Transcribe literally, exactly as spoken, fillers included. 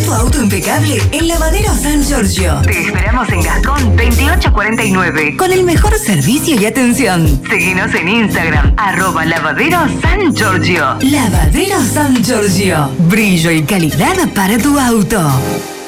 tu auto impecable en Lavadero San Giorgio. Te esperamos en Gascón veintiocho cuarenta y nueve con el mejor servicio y atención. Seguinos en Instagram, arroba Lavadero San Giorgio. Lavadero San Giorgio. Brillo y calidad para tu auto.